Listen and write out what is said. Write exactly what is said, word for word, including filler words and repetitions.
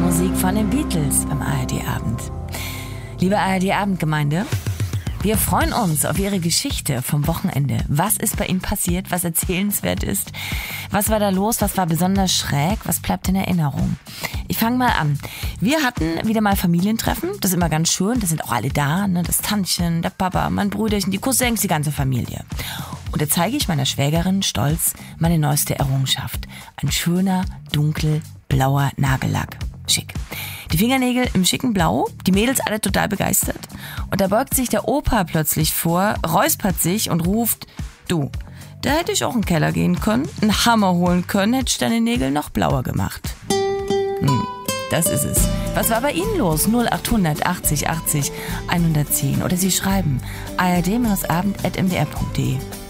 Musik von den Beatles beim A R D-Abend. Liebe A R D-Abendgemeinde, wir freuen uns auf Ihre Geschichte vom Wochenende. Was ist bei Ihnen passiert, was erzählenswert ist? Was war da los, was war besonders schräg, was bleibt in Erinnerung? Ich fange mal an. Wir hatten wieder mal Familientreffen, das ist immer ganz schön, da sind auch alle da, ne? Das Tantchen, der Papa, mein Brüderchen, die Cousins, die ganze Familie. Und da zeige ich meiner Schwägerin stolz meine neueste Errungenschaft. Ein schöner, dunkelblauer Nagellack. Schick. Die Fingernägel im schicken Blau, die Mädels alle total begeistert. Und da beugt sich der Opa plötzlich vor, räuspert sich und ruft, du, da hätte ich auch in den Keller gehen können, einen Hammer holen können, hätte ich deine Nägel noch blauer gemacht. Hm, das ist es. Was war bei Ihnen los? null acht hundert achtzig achtzig hundertzehn. Oder Sie schreiben a r d abend at m d r punkt d e.